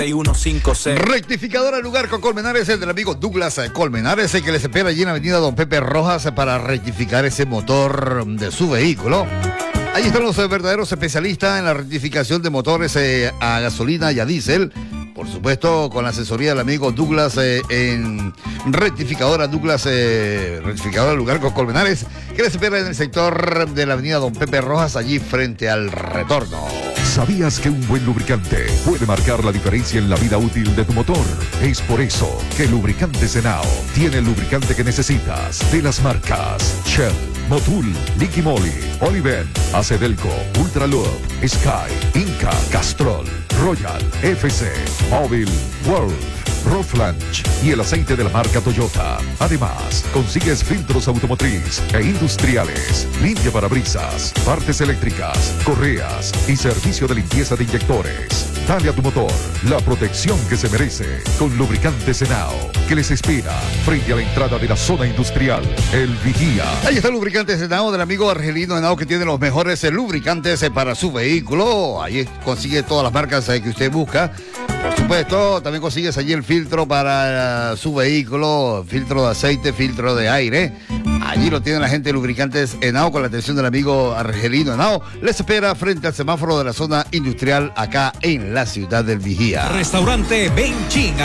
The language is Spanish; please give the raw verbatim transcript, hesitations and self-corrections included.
uno cinco cero. Rectificadora lugar con Colmenares, el del amigo Douglas Colmenares, el que les espera allí en la avenida Don Pepe Rojas para rectificar ese motor de su vehículo. Ahí están los verdaderos especialistas en la rectificación de motores eh, a gasolina y a diésel. Por supuesto, con la asesoría del amigo Douglas eh, en Rectificadora Douglas, eh, Rectificadora lugar con Colmenares, que les espera en el sector de la avenida Don Pepe Rojas, allí frente al retorno. ¿Sabías que un buen lubricante puede marcar la diferencia en la vida útil de tu motor? Es por eso que Lubricantes Henao tiene el lubricante que necesitas de las marcas Shell, Motul, Liqui Moly, Oliven, Acedelco, Ultralube, Sky, Inca, Castrol, Royal, F C, Móvil, Wolf, Roflanch y el aceite de la marca Toyota. Además, consigues filtros automotriz e industriales, limpia parabrisas, partes eléctricas, correas y servicio de limpieza de inyectores. Dale a tu motor la protección que se merece con Lubricantes Henao, que les espera frente a la entrada de la zona industrial El Vigía. Ahí está el Lubricantes Henao del amigo Argelino Henao, que tiene los mejores eh, lubricantes eh, para su vehículo. Ahí consigue todas las marcas eh, que usted busca. Por supuesto, también consigues allí el filtro para uh, su vehículo, filtro de aceite, filtro de aire. Allí lo tiene la gente de Lubricantes Henao con la atención del amigo Argelino Henao. Les espera frente al semáforo de la zona industrial acá en la ciudad del Vigía. Restaurante Benching.